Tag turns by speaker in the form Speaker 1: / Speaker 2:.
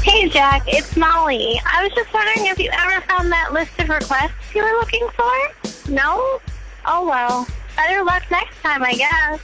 Speaker 1: Hey, Jack, it's Molly. I was just wondering if you ever found that list of requests you were looking for? No? Oh, well. Better luck next time, I guess.